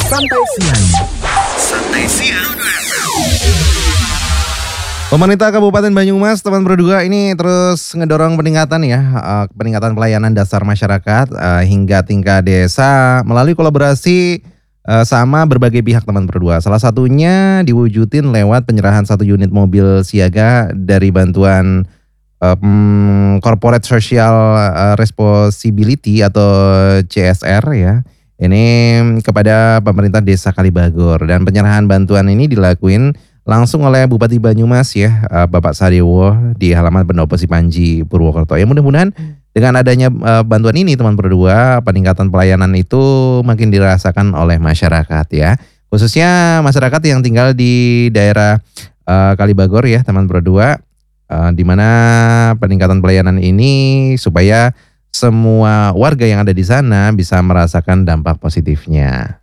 Santai Siang. Santai Siang. Pemerintah Kabupaten Banyumas, teman berdua ini terus ngedorong peningkatan peningkatan pelayanan dasar masyarakat hingga tingkat desa melalui kolaborasi sama berbagai pihak teman berdua. Salah satunya diwujudin lewat penyerahan 1 unit mobil siaga dari bantuan Corporate Social Responsibility atau CSR ya. Ini kepada pemerintah Desa Kalibagor, dan penyerahan bantuan ini dilakuin langsung oleh Bupati Banyumas ya, Bapak Sadewo di halaman Pendopo Sipanji, Purwokerto. Ya mudah-mudahan dengan adanya bantuan ini teman berdua, peningkatan pelayanan itu makin dirasakan oleh masyarakat ya. Khususnya masyarakat yang tinggal di daerah Kalibagor ya teman berdua, di mana peningkatan pelayanan ini supaya semua warga yang ada di sana bisa merasakan dampak positifnya.